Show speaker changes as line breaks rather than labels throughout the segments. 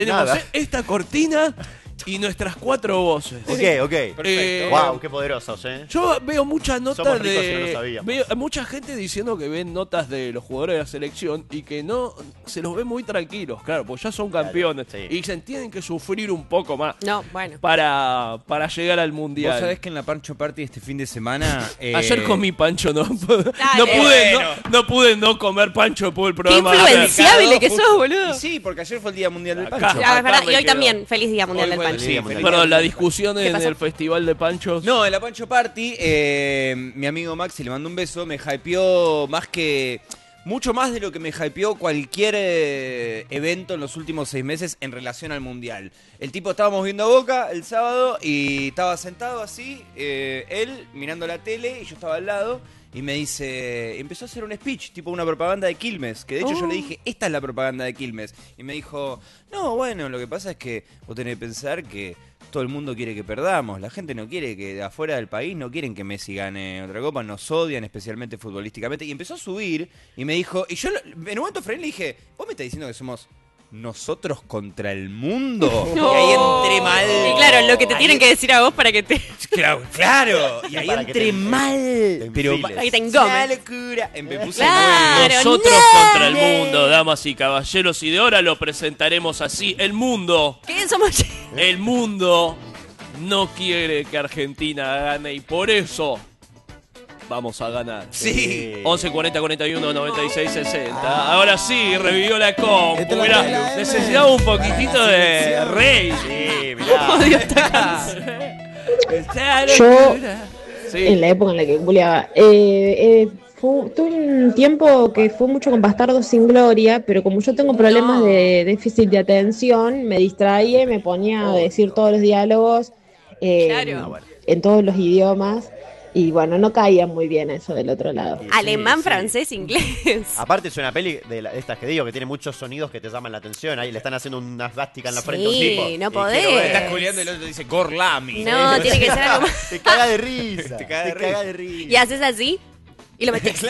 Tenemos
Nada.
esta cortina y nuestras 4 voces.
Ok.
Perfecto.
Wow, qué poderosos,
Yo veo muchas notas
Somos ricos y no lo sabíamos.
veo mucha gente diciendo que ven notas de los jugadores de la selección y que no se los ve muy tranquilos, claro, pues ya son campeones
sí.
y se tienen que sufrir un poco más
No, bueno.
para llegar al mundial.
Vos sabés que en la Pancho Party este fin de semana...
Ayer comí pancho, no pude
Bueno.
no pude no comer pancho después del
Qué
programa.
influenciable que sos, boludo.
Y sí, porque ayer fue el Día Mundial del
Acá.
Pancho.
Ah, es verdad.
Acá me
Y hoy
quedo.
también. Feliz Día Mundial
Hoy
del
fue el
Pancho.
Día
Sí,
Mundial.
Perdón, la discusión en
pasó?
el festival de panchos.
No, en la Pancho Party, mi amigo Maxi, le mandó un beso, me hypeó mucho más de lo que me hypeó cualquier evento en los últimos 6 meses en relación al Mundial. El tipo, estábamos viendo a Boca el sábado y estaba sentado así, él mirando la tele y yo estaba al lado. Y me dice, empezó a hacer un speech, tipo una propaganda de Quilmes, que de hecho yo le dije, esta es la propaganda de Quilmes. Y me dijo, no, bueno, lo que pasa es que vos tenés que pensar que todo el mundo quiere que perdamos. La gente no quiere que de afuera del país, no quieren que Messi gane otra copa, nos odian especialmente futbolísticamente. Y empezó a subir y me dijo, y yo en un momento frené y le dije, ¿vos me estás diciendo que somos nosotros contra el mundo?
No.
Y ahí entré mal.
Y claro, lo que te tienen que decir a vos para que te...
Claro. Y ahí
Para que
entré
te-
mal.
te
Pero
enfiles.
Ahí te
una
engomes.
locura. Me puse
Claro.
muy...
Nosotros
no.
contra el mundo, damas y caballeros, y de ahora lo presentaremos así. El mundo,
¿Qué somos?
el mundo no quiere que Argentina gane y por eso vamos a ganar.
Sí.
11 40 41 96 60. Ahora sí, revivió la compu. Mirá, necesitaba un poquitito de rey.
Sí, mirá.
Odio esta canción.
Yo,
Sí.
en la época en la que googleaba, tuve un tiempo que fue mucho con Bastardos sin Gloria, pero como yo tengo problemas de déficit de atención, me distraía y me ponía a decir todos los diálogos
Claro.
en todos los idiomas. Y bueno, no caía muy bien eso del otro lado.
Sí,
Alemán,
sí.
francés, inglés.
Aparte es una peli de estas que digo, que tiene muchos sonidos que te llaman la atención. Ahí le están haciendo una svástica en la frente a un
Sí,
tipo.
no
y
podés.
quiero ver.
Estás culiando y el otro dice Gorlami.
No, tiene que ser algo más.
Te caga de risa.
Te caga de
risa.
Y haces así y lo metes.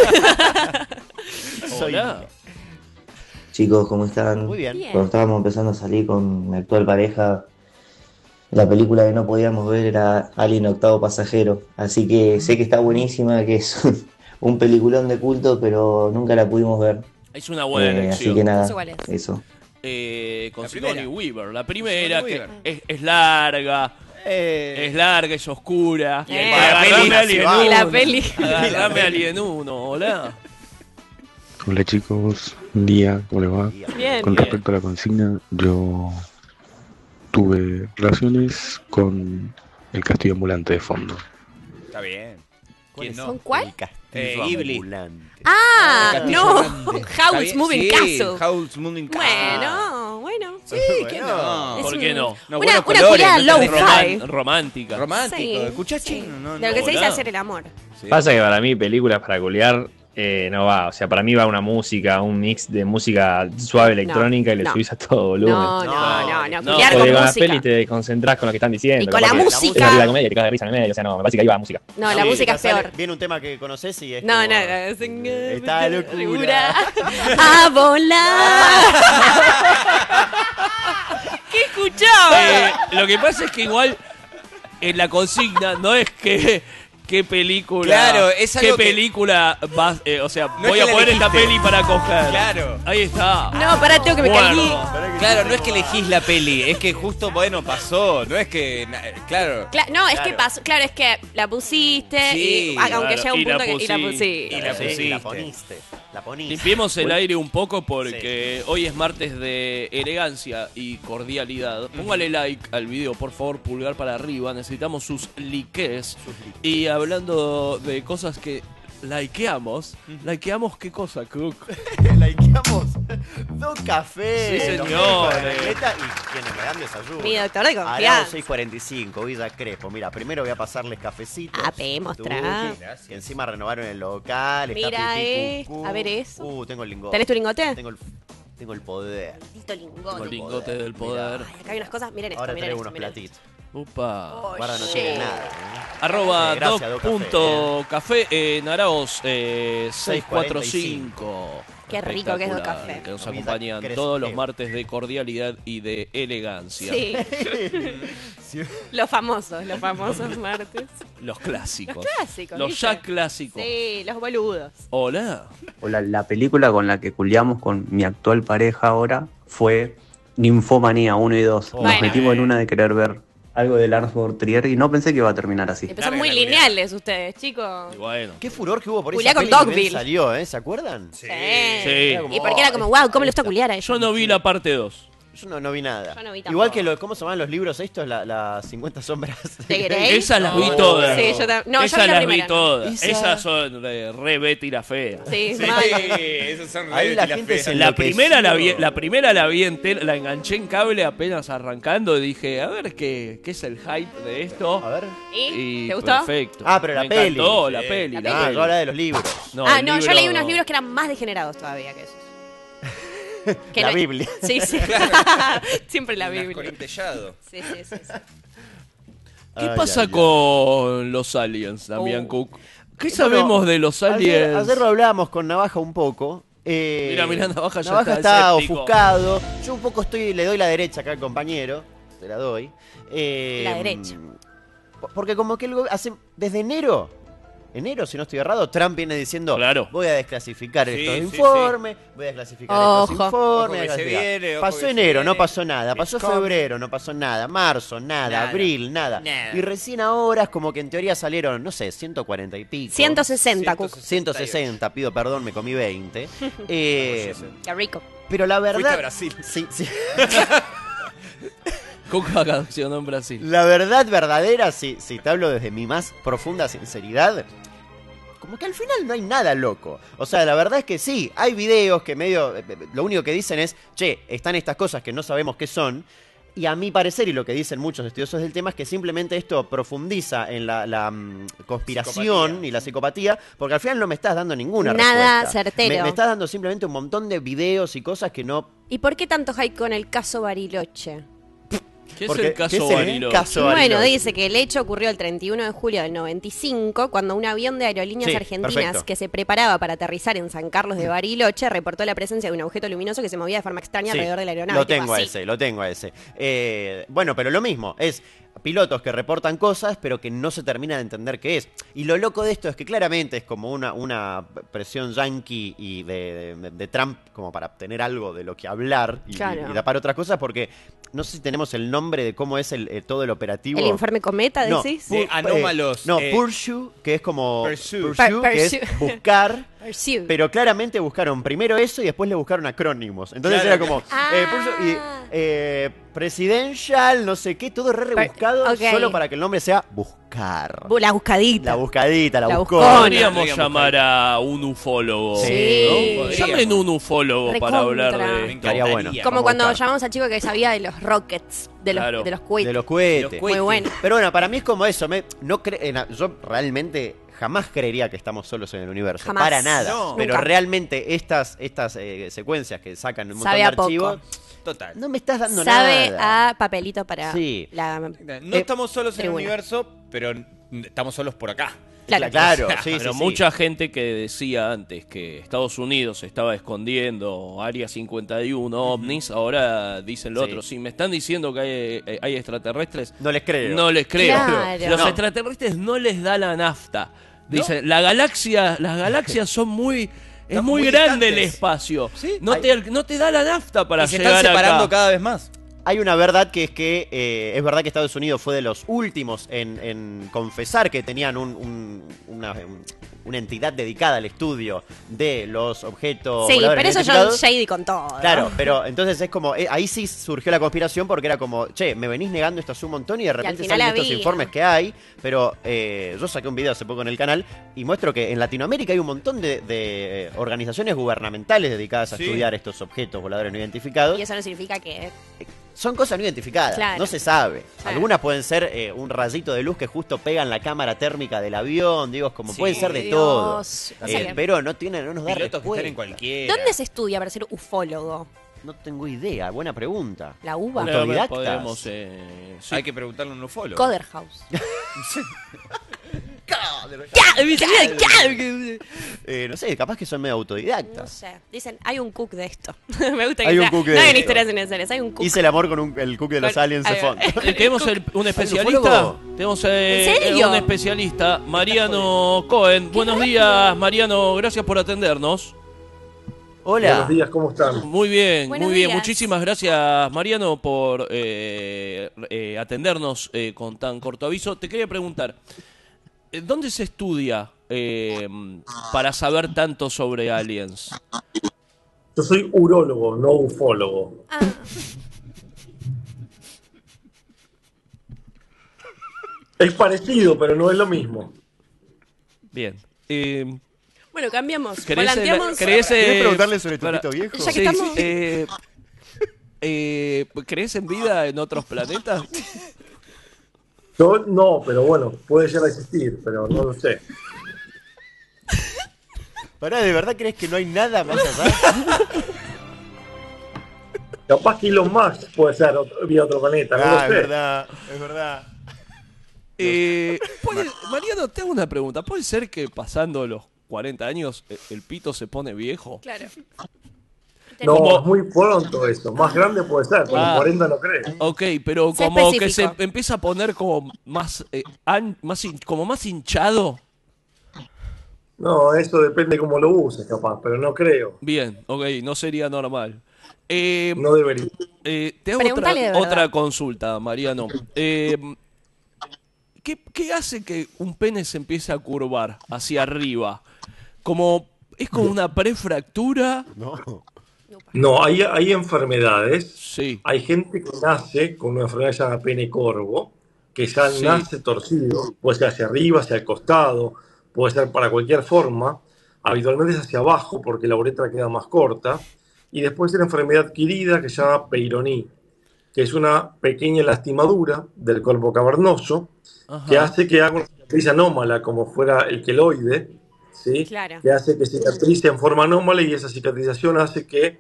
Hola.
Chicos, ¿cómo están?
Muy bien.
Bien.
Cuando estábamos empezando a salir con mi actual pareja, la película que no podíamos ver era Alien Octavo Pasajero. Así que sé que está buenísima, que es un peliculón de culto, pero nunca la pudimos ver.
Es una buena
Así
elección.
que nada,
No sé cuál es.
eso.
Con
La
Sigourney
primera.
Weaver. La primera,
Sigourney
que
Weaver.
es larga. Es larga, es oscura.
Y el-
Agarrame
la
Alien
peli,
Y la
1.
peli.
Agarrame Alien 1, hola.
Hola chicos, buen día, ¿cómo les va?
Bien.
Con respecto a la consigna, yo tuve relaciones con el castillo ambulante de fondo.
Está bien.
¿Cuál
¿Quién
es?
no?
¿Con cuál?
El castillo
Ghibli.
ambulante.
Ah,
Castillo
no.
Grande.
Howl's
Está
Moving
bien, sí,
Castle.
Howl's Moving Castle.
Bueno.
Sí, ¿qué
Bueno.
no?
Es
¿Por qué no?
No,
Una
buenos
culiada
colores, no te
low-fi.
Romántica.
Romántico.
Sí,
¿Escuchás
sí.
chino? No,
De lo que se dice
hola.
hacer el amor.
Sí.
Pasa que para mí películas para culiar no va, o sea, para mí va una música, un mix de música suave electrónica y le
no.
subís a todo volumen.
No,
No,
no.
no.
Culiar
Porque
con
con las
música.
pelis te concentrás con lo que están diciendo.
Y con la
capaz que
música.
Es la comedia y te cagas de risa en el medio, o sea, no, me parece que ahí va música.
No, la
Sí,
música es
Sale-
peor.
Viene un tema que conoces y es
No,
como-
no.
Está locura.
A volar. ¿Qué escuchaba?
Lo que pasa es que igual en la consigna no es que qué película.
Claro, es
qué
algo que-
película vas, o sea,
No
voy
es
a
que la
poner esta
elegiste.
peli para coger.
Claro.
Ahí está.
No, pará, tengo que me
Bueno.
caí.
Claro, no es que elegís la peli, es que justo, bueno, pasó. No es que. Claro.
No, es
Claro.
que pasó. Claro, es que la pusiste.
Sí,
y, aunque
claro,
llega un
y la
punto que. Y la
pusí.
pusiste.
Y la
Sí,
pusiste.
la poniste. La poniste.
Limpiemos el aire un poco porque hoy es martes de elegancia y cordialidad. Póngale like al video, por favor, pulgar para arriba. Necesitamos sus likes. Y hablando de cosas que likeamos, ¿likeamos qué cosa, Cook?
Likeamos dos cafés.
Sí,
los
señor.
médicos de Recoleta y quienes me dan desayuno.
Mi doctor de
Arao
confianza.
645, Villa Crespo. Mira, primero voy a pasarles cafecitos.
Mostrá.
Que encima renovaron el local. Está
Mira,
pipí, cucú.
a ver eso.
Tengo el lingote.
¿Tenés tu lingote?
Tengo el poder.
Maldito lingote.
El lingote del poder.
Ay, acá hay unas cosas. Miren esto,
Ahora
miren
traigo
esto.
unos
Miren.
platitos.
Upa.
Oh,
Guarda, no
shit.
tiene nada.
Arroba
Gracias,
doc.café en Araos 645.
Qué rico que es
Espectacular,
café.
que nos
Comida
acompañan
crece.
todos los martes de cordialidad y de elegancia.
Sí. Los famosos martes.
Los clásicos.
Clásicos.
Los
¿viste?
ya clásicos.
Sí, los boludos.
Hola.
La película con la que culiamos con mi actual pareja ahora fue Ninfomanía 1 y 2. Nos
Bueno.
metimos en una de querer ver algo de Lars von Trier y no pensé que iba a terminar así.
Empezaron muy lineales ustedes, chicos.
Y bueno.
Qué furor que hubo por
Juliá
esa
con
peli que bien
Dogville.
salió, ¿se acuerdan?
Sí.
Sí.
Y porque era como, wow, ¿cómo le gusta culiar a ella?
Yo no vi la parte 2.
Yo no vi nada.
Yo no vi
Igual
tampoco.
que ¿cómo se llaman los libros estos? Las 50 sombras
¿De Grey?
Esas las vi
No.
todas.
Sí, yo también. No, yo
Esas
vi la
las vi
primera.
todas.
Esa-
Esas son re Betty la fea.
Sí,
Sí,
mal.
esos son
Ahí
re
la
de
gente
fea.
se
La primera la vi
enloqueció.
entera, la enganché en cable apenas arrancando y dije, a ver qué es el hype de esto.
A ver.
¿Y? ¿Te gustó?
Perfecto.
Ah, pero la
Me
peli.
encantó, la
Sí.
peli.
La
la
Ah,
peli.
yo hablaba de los libros.
Ah,
el
no, yo
libro
leí unos
no.
libros que eran más degenerados todavía que esos. Que
La
no-
Biblia.
Sí, sí. Siempre la Biblia.
Corintellado.
Sí, sí, sí.
¿Qué
Ay,
pasa
ay, ay.
con los aliens, Damián Cook? ¿Qué
Bueno,
sabemos de los aliens?
Ayer lo hablábamos con Navaja un poco.
Mira, Navaja ya
Navaja
está
está
escéptico.
ofuscado. Yo un poco le doy la derecha acá al compañero. Te la doy.
La derecha.
Porque como que hace desde enero, si no estoy errado, Trump viene diciendo,
Claro.
voy a desclasificar
Sí,
estos
sí,
informes, voy a desclasificar estos
Ojo.
informes.
Ojo
voy a
que se
desclasificar.
viene, ojo
Pasó
que se
enero, no
viene.
pasó nada. Pasó
It's coming.
febrero, no pasó nada. Marzo, nada.
Nada.
Abril, nada.
Nada.
Y recién ahora es como que en teoría salieron, no sé, 140 y pico.
160, Cook.
160, pido perdón, me comí 20.
Qué rico.
Pero la verdad.
Fuiste a Brasil.
Sí, sí.
Cook vacacionó en Brasil.
La verdad verdadera, si te hablo desde mi más profunda sinceridad, como que al final no hay nada loco. O sea, la verdad es que sí, hay videos que medio. Lo único que dicen es, che, están estas cosas que no sabemos qué son. Y a mi parecer, y lo que dicen muchos estudiosos del tema, es que simplemente esto profundiza en la conspiración
Psicopatía.
y la psicopatía, porque al final no me estás dando ninguna
Nada
respuesta.
certero.
Me estás dando simplemente un montón de videos y cosas que no.
¿Y por qué tanto hype con el caso Bariloche?
¿Qué es
porque-
el caso
¿qué es el
Bariloche?
caso
Bueno,
Bariloche?
dice que el hecho ocurrió el 31 de julio del 95, cuando un avión de aerolíneas
Sí,
argentinas
perfecto.
que se preparaba para aterrizar en San Carlos de Bariloche reportó la presencia de un objeto luminoso que se movía de forma extraña
Sí,
alrededor de la aeronave.
Lo
tipo
tengo a
así.
ese. Bueno, pero lo mismo, es pilotos que reportan cosas, pero que no se termina de entender qué es. Y lo loco de esto es que claramente es como una presión yankee y de Trump como para obtener algo de lo que hablar y,
Claro.
y tapar otras cosas, porque no sé si tenemos el nombre de cómo es todo el operativo.
¿El informe Cometa,
No,
decís?
De anómalos.
Pursue, que es como
Pursue.
que es
Pursue.
buscar.
Pursue.
Pero claramente buscaron primero eso y después le buscaron acrónimos. Entonces
Claro.
era como
Ah.
Pursue y Presidential, no sé qué, todo rebuscado
Ok.
solo para que el nombre sea buscar.
La buscadita.
La buscadita, la
La
buscona.
buscona.
Podríamos
Digamos,
llamar a un ufólogo.
Sí.
¿no? Llamen un ufólogo para
Recontra.
hablar
Me
de.
Estaría bueno.
encantaría.
Como
Vamos a
cuando
buscar.
llamamos al chico que sabía de los rockets, de los,
Claro.
de los cohetes.
De los cohetes.
De los
Muy bueno.
Pero bueno, para mí es como eso. Yo realmente jamás creería que estamos solos en el universo.
Jamás.
Para nada.
No.
Pero
Nunca.
realmente estas secuencias que sacan un montón
Sabe
de
a poco.
archivos,
Total.
no me estás dando
Sabe
nada.
a papelito para
Sí.
la...
No estamos solos en el
tribuna.
universo, pero estamos solos por acá.
Claro.
Claro, sí,
Pero
sí,
mucha gente que decía antes que Estados Unidos estaba escondiendo Área 51 ovnis, ahora dicen lo
Sí.
otro. Si me están diciendo que hay extraterrestres,
No les creo.
no les creo.
Claro.
Los
No.
extraterrestres no les da la nafta. Dicen, las galaxias son muy... Es
Están
muy
muy
grande el
distantes.
espacio.
Sí.
No te da la nafta para
Y se
llegar
están separando
acá.
cada vez más.
Hay una verdad que es que es verdad que Estados Unidos fue de los últimos en confesar que tenían una entidad dedicada al estudio de los objetos
Sí,
voladores
pero eso
no
John
identificados.
Shady con todo.
Claro, pero entonces es como, ahí sí surgió la conspiración porque era como, che, me venís negando esto hace un montón y de repente
final
salen estos
había.
informes que hay, pero yo saqué un video hace poco en el canal y muestro que en Latinoamérica hay un montón de organizaciones gubernamentales dedicadas a
Sí.
estudiar estos objetos voladores no identificados.
Y eso no significa que...
Son cosas no identificadas,
Claro.
no se sabe.
Claro.
Algunas pueden ser un rayito de luz que justo pega en la cámara térmica del avión, digo, como
Sí,
puede ser de
Dios.
todo.
O sea que-
Pero no nos da
Pilotos que están
respuesta.
en cualquiera.
¿Dónde se estudia para ser ufólogo?
No tengo idea, buena pregunta.
La UBA.
Bueno. autodidactas.
Podemos, sí.
Hay que preguntarle a un ufólogo.
Coderhouse.
No sé, capaz que son medio
No
autodidactas.
sé. Dicen, hay un cook de esto. Me gusta que
Hay un
sea.
cook de
no hay
esto.
historias innecesarias, hay un cook.
Hice el amor con el cookie de los
Con-
aliens de
ahí va.
fondo.
Tenemos un especialista.
ufólogo?
Tenemos
¿En serio?
un especialista, Mariano Cohen. Buenos días, Mariano. Gracias por atendernos.
Hola.
Buenos días, ¿cómo están?
Muy bien,
Buenos
muy bien.
días.
Muchísimas gracias, Mariano, por atendernos con tan corto aviso. Te quería preguntar, ¿dónde se estudia para saber tanto sobre aliens?
Yo soy urólogo, no ufólogo.
Ah,
Es parecido, pero no es lo mismo.
Bien.
bueno, cambiamos.
¿Querés
Volanteamos.
¿Querés preguntarle sobre tu pito viejo?
Ya que estamos-
¿Crees en vida en otros planetas?
Yo no, pero bueno, puede llegar a existir, pero no lo sé.
Pará, ¿de verdad crees que no hay nada más allá?
Capaz que Elon Musk puede ser vía otro planeta, no lo
Es
sé.
verdad, es verdad.
Mariano, te hago una pregunta. ¿Puede ser que pasando los 40 años el pito se pone viejo?
Claro.
No,
Como-
es muy pronto eso. Más grande puede ser, con
Ah.
los 40 no creo.
Ok, pero
Sé
como que se
específico.
empieza a poner como más, como más hinchado.
No, eso depende cómo lo uses, capaz, pero no creo.
Bien, ok, no sería normal.
No debería.
Te hago
Preguntale de verdad.
otra consulta, Mariano. ¿Qué hace que un pene se empiece a curvar hacia arriba? ¿Es como una prefractura?
No.
No, hay enfermedades.
Sí.
Hay gente que nace con una enfermedad que se llama pene corvo, que ya
Sí.
nace torcido, puede ser hacia arriba, hacia el costado, puede ser para cualquier forma. Habitualmente es hacia abajo porque la uretra queda más corta. Y después hay una enfermedad adquirida que se llama peyronie, que es una pequeña lastimadura del cuerpo cavernoso que hace que haga una cicatriz anómala como fuera el queloide, ¿sí?
Claro.
Que hace que cicatrice en forma anómala y esa cicatrización hace que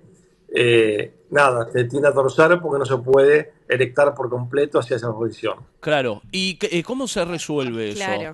te tiende a torzar porque no se puede erectar por completo hacia esa posición.
Claro. ¿Y cómo se resuelve eso?
Claro.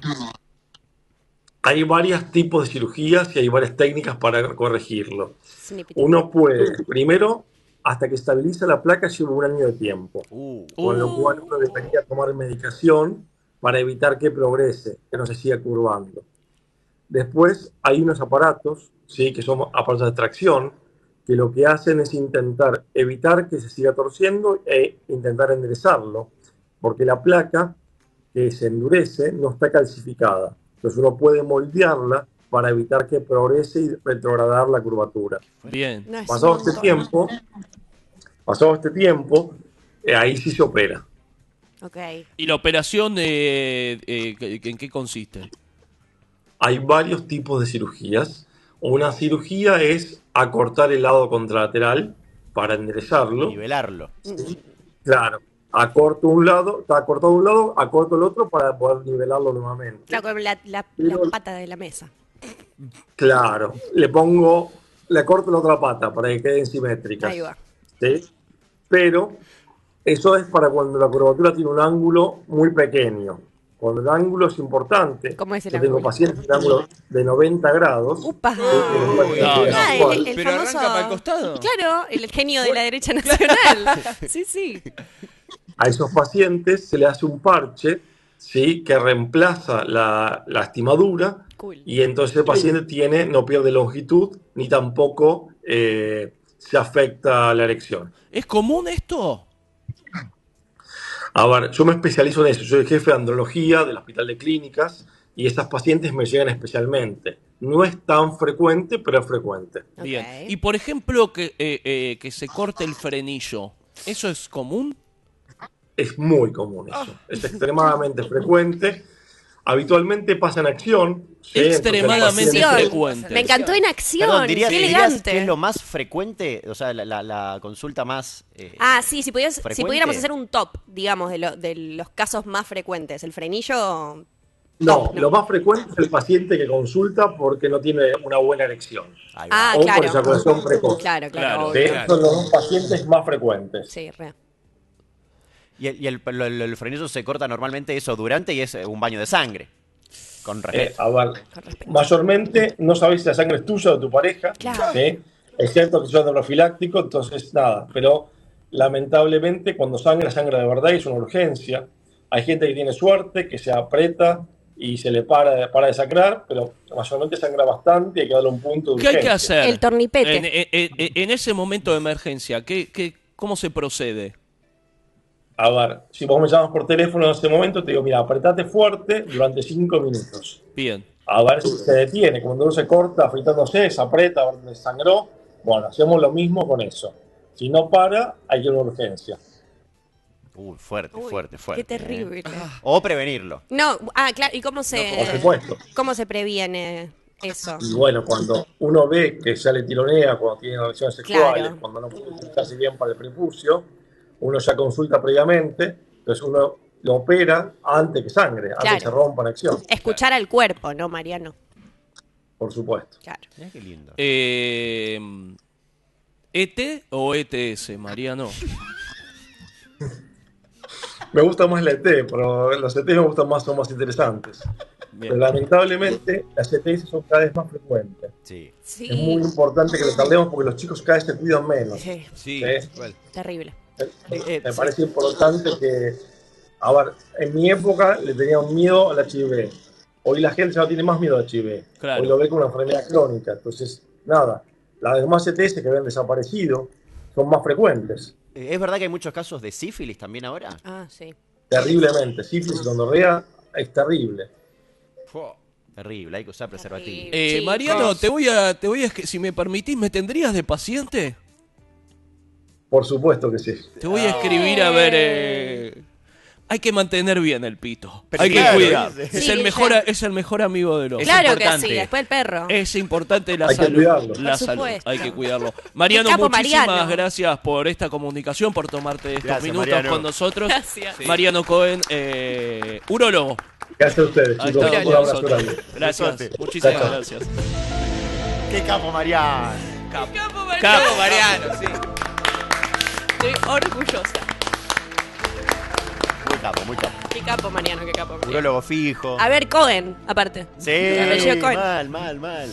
Hay varios tipos de cirugías y hay varias técnicas para corregirlo.
Snippet.
Uno puede, primero, hasta que estabiliza la placa lleva 1 año de tiempo, con lo cual uno debería tomar medicación para evitar que progrese, que no se siga curvando. Después hay unos aparatos, ¿sí? Que son aparatos de tracción, que lo que hacen es intentar evitar que se siga torciendo e intentar enderezarlo, porque la placa que se endurece no está calcificada. Entonces uno puede moldearla para evitar que progrese y retrogradar la curvatura.
Bien.
No, es
Pasado
un
este
montón.
tiempo, ahí sí se opera.
Ok.
¿Y la operación en qué consiste?
Hay varios tipos de cirugías. Una cirugía es acortar el lado contralateral para enderezarlo.
Nivelarlo.
Claro, acorto un lado, está acortado un lado, acorto el otro para poder nivelarlo nuevamente.
Claro, con la pata de la mesa.
Claro, le corto la otra pata para que queden simétricas.
Ahí va.
¿Sí? Pero eso es para cuando la curvatura tiene un ángulo muy pequeño. Cuando el ángulo es importante,
¿Cómo es el
yo tengo
ángulo?
pacientes de ángulo de 90 grados.
¡Upa!
que no pueden
no,
ser
no.
Ah,
igual.
el
Pero
famoso...
arranca para el costado.
Claro, el genio de la derecha nacional. Sí, sí.
A esos pacientes se le hace un parche, ¿sí? Que reemplaza la lastimadura.
Cool.
Y entonces el paciente no pierde longitud ni tampoco se afecta la erección.
¿Es común esto?
A ver, yo me especializo en eso. Yo soy jefe de andrología del Hospital de Clínicas y estas pacientes me llegan especialmente. No es tan frecuente, pero es frecuente.
Bien.
Ok.
Y por ejemplo, que se corte el frenillo, ¿eso es común?
Es muy común eso. Es extremadamente frecuente. Habitualmente pasa en acción. ¿sí?
Extremadamente
Entonces, el paciente-
frecuente.
Me encantó en acción.
Perdón,
Qué
dirías
elegante.
que es lo más frecuente, o sea, la consulta más...
Ah, sí, si
frecuente.
pudiéramos hacer un top, digamos, de los casos más frecuentes. El frenillo.
No,
No.
lo más frecuente es el paciente que consulta porque no tiene una buena erección.
Ahí va.
Ah,
O por
claro.
eyaculación precoz.
Claro,
Claro,
claro.
¿sí?
obvio.
claro.
Son los dos pacientes más frecuentes.
Sí, re.
Y el frenillo se corta normalmente eso durante y es un baño de sangre. Con respeto.
A ver, mayormente no sabés si la sangre es tuya o de tu pareja.
Claro.
¿Sí? Es cierto que soy profiláctico, entonces nada. Pero lamentablemente cuando sangra de verdad y es una urgencia. Hay gente que tiene suerte, que se aprieta y se le para de sangrar, pero mayormente sangra bastante y hay que darle un punto de
¿Qué hay
urgencia.
que hacer?
El tornipete.
En ese momento de emergencia, ¿cómo se procede?
A ver, si vos me llamas por teléfono en ese momento, te digo, mira, apretate fuerte durante 5 minutos.
Bien.
A ver si se detiene. Cuando uno se corta afeitándose, se aprieta, a ver dónde sangró. Bueno, hacemos lo mismo con eso. Si no para, hay que ir a una urgencia.
Fuerte.
Qué terrible.
O prevenirlo.
No, claro. ¿Y cómo
Por supuesto.
cómo se previene eso?
Y bueno, cuando uno ve que ya le tironea, cuando tiene relaciones sexuales,
Claro.
cuando no puede sentarse bien para el prepucio, uno ya consulta previamente, entonces uno lo opera antes que sangre, antes
Claro.
que se rompa la acción,
Escuchar al cuerpo, ¿no, Mariano?
por supuesto.
Claro.
Mirá qué lindo.
¿ET o ETS, Mariano?
Me gusta más la ET, pero los ET me gustan más, son más interesantes.
Bien.
Pero lamentablemente las ETS son cada vez más frecuentes.
Sí.
Sí.
Es muy importante que lo tardemos porque los chicos cada vez se cuidan menos.
Sí,
Sí,
¿Sí?
igual.
terrible.
Me parece importante que, a ver, en mi época le tenían miedo al HIV. Hoy la gente ya no tiene más miedo al HIV.
Claro.
Hoy lo ve como una enfermedad crónica. Entonces, nada, las demás ETS que habían desaparecido son más frecuentes.
¿Es verdad que hay muchos casos de sífilis también ahora?
Ah, sí.
Terriblemente. Sífilis y gonorrea es terrible.
Terrible, hay que usar preservativo.
Chicos.
Mariano, si me permitís, ¿me tendrías de paciente?
Por supuesto que sí.
Te voy a escribir a ver. Hay que mantener bien el pito.
Pero
Hay que
claro,
cuidar.
dice.
Es
Sí,
el mejor amigo del hombre.
Claro que
importante.
sí, después el perro.
Es importante la
Hay que
salud.
cuidarlo.
La
Por
salud.
supuesto.
Hay que cuidarlo. Mariano,
Qué capo,
muchísimas
Mariano.
gracias por esta comunicación, por tomarte estos
Gracias,
minutos
Mariano.
con nosotros.
Gracias.
Sí. Mariano Cohen, urólogo.
Gracias a ustedes,
Ahí
chicos.
está,
Un
con
abrazo
nosotros.
grande.
Gracias.
Besote.
Muchísimas
Chao, chao.
gracias.
¡Qué capo, Mariano!
Capo Mariano, sí.
Estoy orgullosa.
Muy capo.
Qué capo, Mariano, qué capo. Mariano.
Urólogo fijo.
A ver, Cohen, aparte.
Sí,
El apellido Cohen.
mal.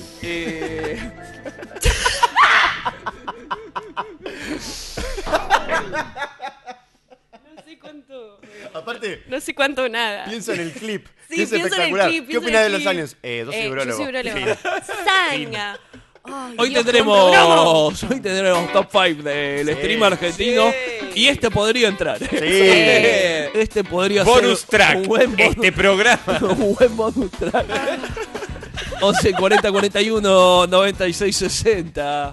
No sé cuánto.
Aparte,
No sé cuánto nada.
pienso en el clip.
Sí,
que es
pienso en el
espectacular.
clip,
¿Qué
pienso
opinas
en
de
el
los
clip.
años? Yo soy urólogo.
Yo soy urólogo.
Fin.
Sanga. Ay,
Hoy
Dios,
tendremos top 5 del
Sí.
stream argentino. Y este podría entrar. Este podría
Bonus
ser
track.
un buen bonus,
Este programa.
un buen bonus track. 11 40 41 96 60.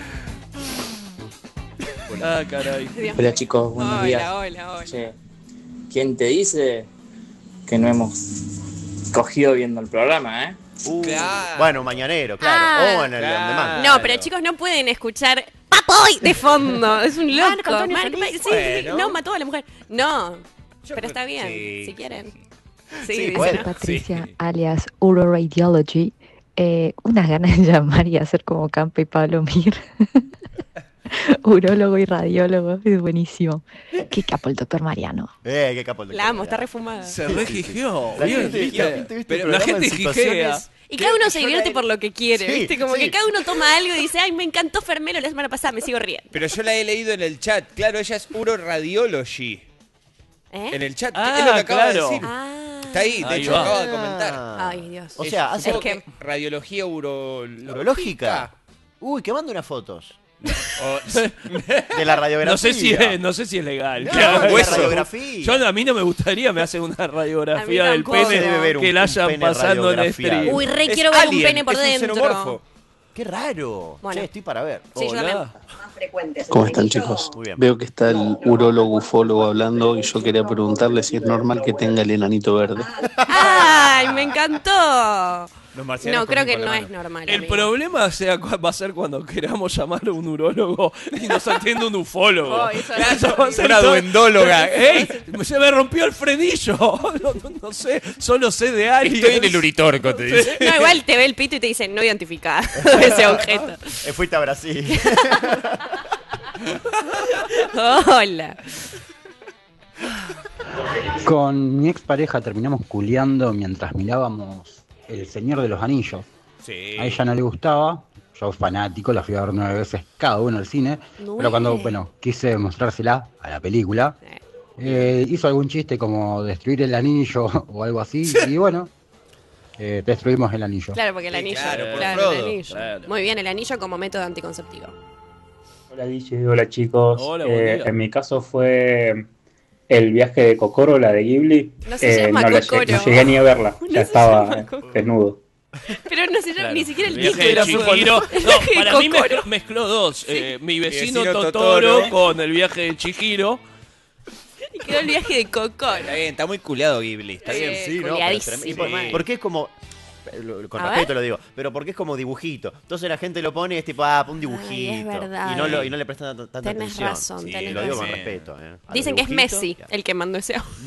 Ah, caray.
Dios.
Hola chicos, buenos días.
Hola.
Che, ¿quién te dice que no hemos cogido viendo el programa,
Claro.
Bueno, mañanero, claro.
Ah.
O en el
Claro.
on demand.
No, pero chicos, no pueden escuchar Papoy de fondo. Es un loco.
Antonio
Mal-
Feliz.
sí,
Bueno.
no, mató a la mujer. No,
Yo
pero está bien,
sí.
si quieren.
Sí,
Sí, dice,
bueno.
¿no?
Patricia,
Sí.
alias Uroradiology. Unas ganas de llamar y hacer como Campa y Pablo Mir. Urólogo y radiólogo, es buenísimo. Qué capo el doctor Mariano.
Qué capo el doctor.
La amo, está refumada.
Se regigió.
La
Bien,
gente,
¿viste?
la gente, ¿viste?
Pero la
Programa
gente
en
gijea.
situaciones-
Y cada uno se
yo
divierte
la-
por lo que quiere,
Sí,
¿viste? Como
sí.
que cada uno toma algo y dice, ay, me encantó Fermelo la semana pasada, me sigo riendo.
Pero yo la he leído en el chat. Claro, ella es Uroradiology.
¿Eh?
En el chat.
Ah,
es lo que acaba
claro.
de decir.
Ah.
Está ahí, de
Ahí
hecho,
va.
acaba de comentar.
Ay, Dios.
O sea, hace
Supongo
que-
radiología urológica.
urológica. Uy, que manda unas fotos
O-
de la radiografía.
No sé si es legal.
No,
Claro,
de la
hueso.
radiografía.
A mí no me gustaría, me hacen una
A
radiografía
mí
del
tampoco.
pene
Debe ver
que
un
la hayan
pene
pasando en
radiografiado.
stream.
Uy, re
Es
quiero ver un
alien,
pene por
es un
dentro.
xenomorfo.
Qué raro.
Bueno.
Che, estoy para ver.
Sí, yo también.
Hola.
¿Cómo están, chicos?
Muy bien.
Veo que está el urólogo ufólogo hablando y yo quería preguntarle si es normal que tenga el enanito verde.
Ay, me encantó.
Los marcianos
No, creo
comen
que
con la
no
mano.
es normal.
El
amigo.
problema va a ser cuando queramos llamar a un urólogo y nos atiende un ufólogo.
Oh, eso es
Eso va a ser
Una
todo-
duendóloga.
¡Ey! Se me rompió el frenillo. No sé, solo sé de aliens.
Estoy en el uritorco, te dice.
No, igual te ve el pito y te dice no identificado ese objeto.
Fuiste a Brasil.
Hola.
Con mi expareja terminamos culeando mientras mirábamos El Señor de los Anillos.
Sí.
A ella no le gustaba, yo fanático, la fui a ver 9 veces cada uno al cine. Pero cuando, quise mostrársela a la película, hizo algún chiste como destruir el anillo o algo así. Y bueno, destruimos el anillo.
Claro, porque el anillo.
Claro,
el anillo.
Claro.
Muy bien, el anillo como método anticonceptivo.
Hola DJ, hola chicos.
Hola, buen día.
En mi caso fue el viaje de Kokoro, la de Ghibli.
No se llama Kokoro.
No llegué ni a verla,
No
ya
se
estaba
llama Kokoro.
desnudo.
Pero no se llama ni siquiera el
viaje
título.
de Chihiro.
El
No,
viaje de
para mí
Kokoro.
mezcló dos. Mi vecino
vecino
Totoro
Totoro
con el viaje de Chihiro.
Y quedó el viaje de Kokoro.
Está bien, está muy culeado Ghibli. Está bien.
Sí, ¿no?
Culiadísimo.
Porque es como... Con
A
respeto
ver.
lo digo, pero porque es como dibujito. Entonces la gente lo pone y es tipo, un dibujito.
Ay, es verdad.
Y no le prestan tanta
Tenés
atención.
razón,
Sí,
tenés
lo digo con
razón.
respeto. A
Dicen
los
que es
dibujitos,
Messi el que mandó ese audio.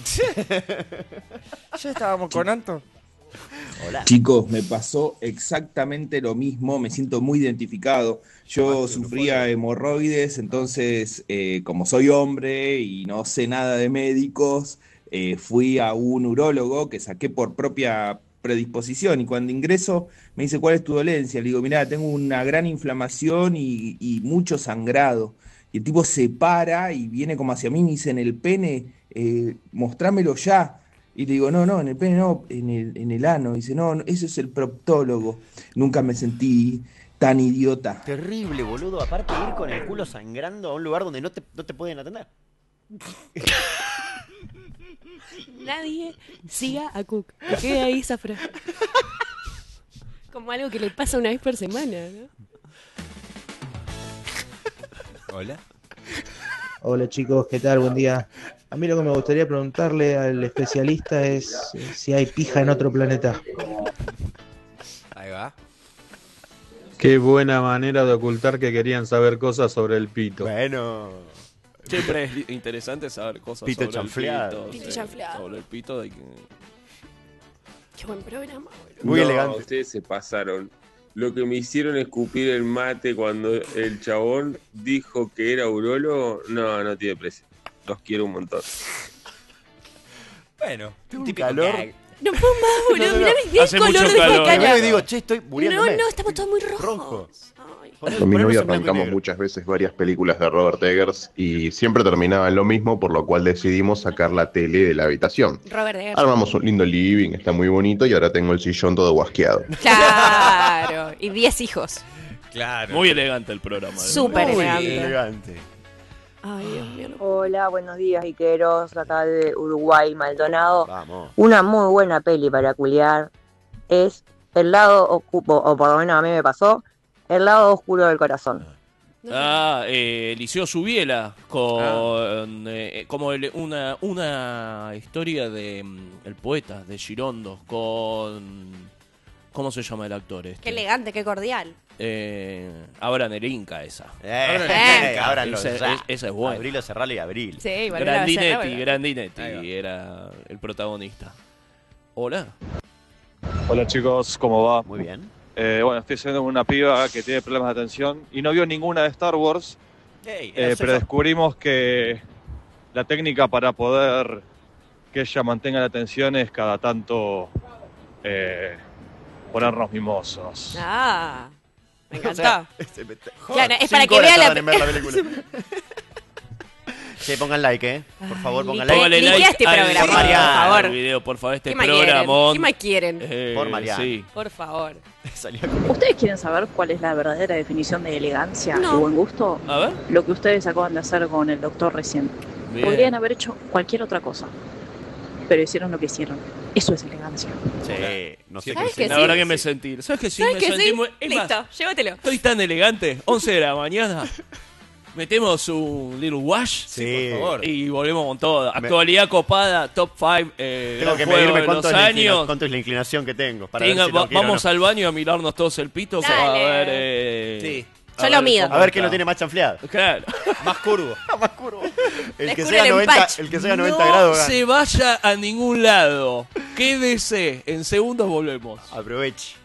Ya estábamos con Anto.
Hola.
Chicos, me pasó exactamente lo mismo, me siento muy identificado. Yo sufría hemorroides, entonces, como soy hombre y no sé nada de médicos, fui a un urólogo que saqué por propia predisposición y cuando ingreso me dice, ¿cuál es tu dolencia? Le digo, mirá, tengo una gran inflamación y mucho sangrado. Y el tipo se para y viene como hacia mí y me dice, en el pene, mostrámelo ya. Y le digo, no, en el pene no, en el ano. Y dice, no, eso es el proctólogo. Nunca me sentí tan idiota.
Terrible, boludo. Aparte de ir con el culo sangrando a un lugar donde no te pueden atender.
Nadie siga a Cook. Me queda ahí esa frase. Como algo que le pasa una vez por semana, ¿no?
Hola.
Hola chicos, ¿qué tal? Buen día. A mí lo que me gustaría preguntarle al especialista es si hay pija en otro planeta.
Ahí va.
Qué buena manera de ocultar que querían saber cosas sobre el pito.
Bueno.
Siempre es interesante saber cosas
Pito
sobre
chanfleado.
el pito.
Pito chanfleado.
Sobre el pito de...
Qué buen programa, boludo.
Muy
No,
elegante.
Ustedes se pasaron. Lo que me hicieron escupir el mate cuando el chabón dijo que era urólogo, no tiene precio. Los quiero un montón.
Bueno,
un
típico
calor.
gag.
No puedo más, boludo. Mirá el
Hace
color
mucho
de esta
calor.
cara.
Y digo, che, estoy muriéndome.
No, estamos todos muy rojos.
Con mi novia arrancamos muchas veces varias películas de Robert Eggers y siempre terminaban lo mismo, por lo cual decidimos sacar la tele de la habitación.
Robert Eggers.
Armamos un lindo living, está muy bonito y ahora tengo el sillón todo guasqueado.
Claro. Y 10 hijos.
Claro.
Muy elegante el programa.
Súper
Muy
elegante.
elegante.
Ay, Dios mío.
Hola, buenos días, Iqueros, acá de Uruguay, Maldonado.
Vamos.
Una muy buena peli para culiar es El lado ocupo, o por lo menos a mí me pasó, El lado oscuro del corazón.
Eliseo Subiela con una historia de el poeta de Girondos con ¿cómo se llama el actor este?
Qué elegante, qué cordial.
Abran el Inca esa.
Ábranlo
Esa
ya.
es buena.
Abrilo, cerralo y abril.
Sí, Valera va a ser bravo.
Grandinetti era el protagonista. Hola.
Hola chicos, ¿cómo va?
Muy bien.
Bueno, estoy saliendo con una piba que tiene problemas de atención y no vio ninguna de Star Wars, pero descubrimos que la técnica para poder que ella mantenga la atención es cada tanto ponernos mimosos.
Ah, me encantó.
O sea,
Claro, es
5
para que
horas
vea
tardan en ver la película. Che, pongan like, Por favor, pongan like.
Póngale like
este programa,
por
Mariana.
favor.
al video, por favor, este
¿Qué más quieren?
programón.
¿Qué más quieren?
Por Mariana.
Sí.
Por favor.
¿Ustedes quieren saber cuál es la verdadera definición de elegancia
No.
y buen gusto?
A ver.
Lo que ustedes acaban de hacer con el doctor recién.
Bien.
Podrían haber hecho cualquier otra cosa, pero hicieron lo que hicieron. Eso es elegancia.
Sí, no sé
¿Sabes
qué
que
La
sí?
verdad que me sentí. ¿Sabes que sí?
¿Sabes
Me
que
sentí
sí?
muy. Es más,
Listo, llévatelo.
estoy tan elegante. 11 de la mañana. Metemos un little wash.
Sí,
por favor.
Y volvemos con todo. Actualidad copada, top 5.
Tengo que medirme cuánto es la inclinación que tengo. Para ver si lo quiero
vamos
o no.
al baño a mirarnos todos el pito.
Dale.
A ver.
Sí.
a
Yo
ver
lo mido.
cómo
A ver
está.
quién lo tiene más chanfleado.
Claro.
Más curvo.
Más curvo. El
Le
que
escurre
sea
el
90,
empache.
el que sea 90
No
grados. gana.
se vaya a ningún lado. Quédese. En segundos volvemos.
Aproveche.